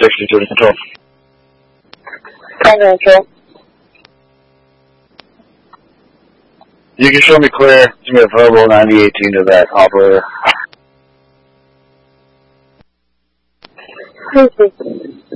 Station to control. Control. You can show me clear. Give me a verbal 9018 to that operator. Please.